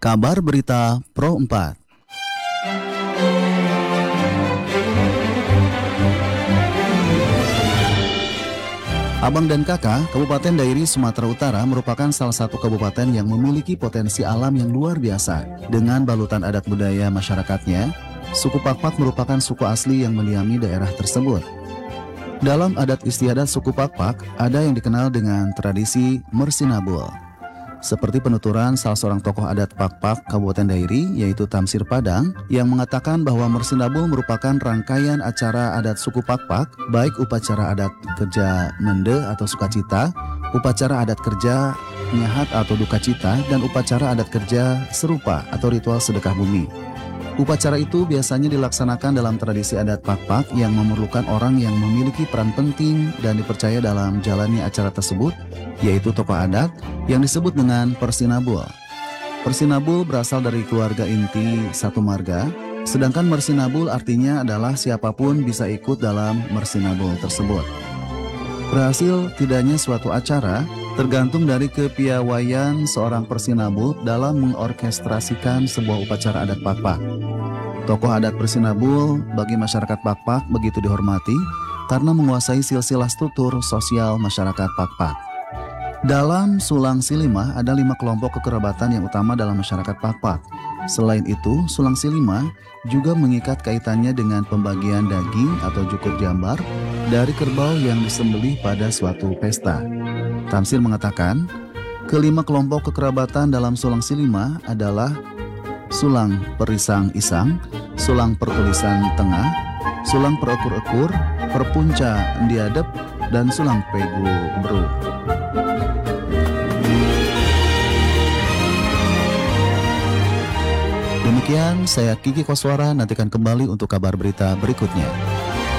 Kabar Berita Pro 4. Abang dan Kakak, Kabupaten Dairi, Sumatera Utara merupakan salah satu kabupaten yang memiliki potensi alam yang luar biasa. Dengan balutan adat budaya masyarakatnya, suku Pakpak merupakan suku asli yang mendiami daerah tersebut. Dalam adat istiadat suku Pakpak, ada yang dikenal dengan tradisi Mersinabul. Seperti penuturan salah seorang tokoh adat Pakpak Kabupaten Dairi, yaitu Tamsir Padang, yang mengatakan bahwa Mersinabul merupakan rangkaian acara adat suku Pakpak, baik upacara adat kerja mende atau sukacita, upacara adat kerja nyahat atau duka cita, dan upacara adat kerja serupa atau ritual sedekah bumi. Upacara itu biasanya dilaksanakan dalam tradisi adat Pakpak yang memerlukan orang yang memiliki peran penting dan dipercaya dalam jalannya acara tersebut, yaitu tokoh adat yang disebut dengan Persinabul. Persinabul berasal dari keluarga inti satu marga, sedangkan Mersinabul artinya adalah siapapun bisa ikut dalam Mersinabul tersebut. Berhasil tidaknya suatu acara tergantung dari kepiawaian seorang Persinabul dalam mengorkestrasikan sebuah upacara adat Pakpak. Tokoh adat Persinabul bagi masyarakat Pakpak begitu dihormati karena menguasai silsilah struktur sosial masyarakat Pakpak. Dalam Sulang Silima ada 5 kelompok kekerabatan yang utama dalam masyarakat Pakpak. Selain itu, Sulang Silima juga mengikat kaitannya dengan pembagian daging atau jukur jambar dari kerbau yang disembelih pada suatu pesta. Tamsir mengatakan, kelima kelompok kekerabatan dalam Sulang Silima adalah Sulang Perisang Isang, Sulang Pertulisan Tengah, Sulang Perekur-ekur, Perpunca Ndiadep, dan Sulang Pegu Bru. Demikian saya Kiki Koswara, nantikan kembali untuk kabar berita berikutnya.